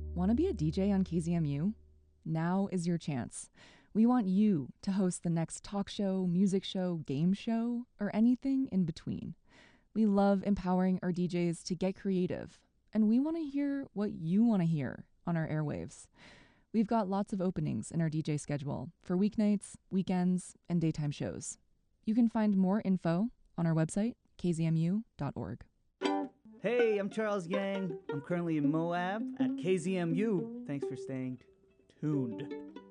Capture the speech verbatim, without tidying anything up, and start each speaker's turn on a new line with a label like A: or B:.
A: Want to be a D J on K Z M U? Now is your chance. We want you to host the next talk show, music show, game show, or anything in between. We love empowering our D Js to get creative, and we want to hear what you want to hear on our airwaves. We've got lots of openings in our D J schedule for weeknights, weekends, and daytime shows. You can find more info on our website, k z m u dot org.
B: Hey, I'm Charles Yang. I'm currently in Moab at K Z M U. Thanks for staying tuned.